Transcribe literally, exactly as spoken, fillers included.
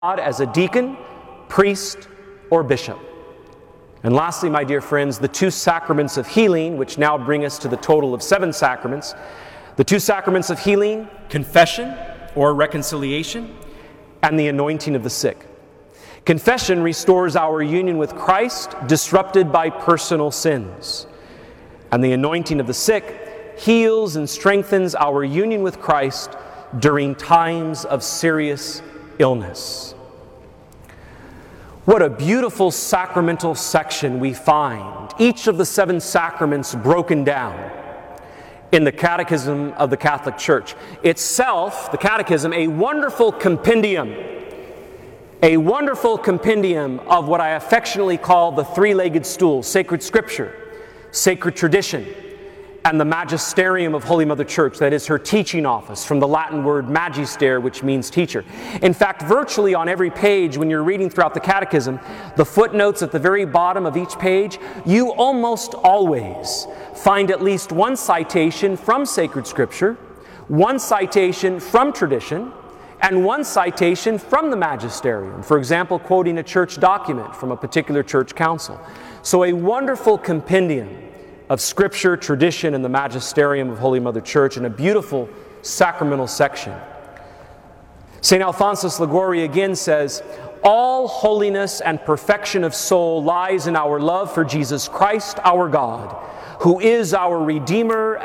God as a deacon, priest, or bishop. And lastly, my dear friends, the two sacraments of healing, which now bring us to the total of seven sacraments. The two sacraments of healing, confession or reconciliation, and the anointing of the sick. Confession restores our union with Christ, disrupted by personal sins. And the anointing of the sick heals and strengthens our union with Christ during times of serious illness. What a beautiful sacramental section we find, each of the seven sacraments broken down in the Catechism of the Catholic Church. Itself, the Catechism, a wonderful compendium, a wonderful compendium of what I affectionately call the three-legged stool: sacred scripture, sacred tradition, and the magisterium of Holy Mother Church, that is her teaching office, from the Latin word magister, which means teacher. In fact, virtually on every page, when you're reading throughout the Catechism, the footnotes at the very bottom of each page, you almost always find at least one citation from sacred scripture, one citation from tradition, and one citation from the magisterium. For example, quoting a church document from a particular church council. So a wonderful compendium of Scripture, tradition, and the magisterium of Holy Mother Church, and a beautiful sacramental section. Saint Alphonsus Liguori again says, "All holiness and perfection of soul lies in our love for Jesus Christ, our God, who is our Redeemer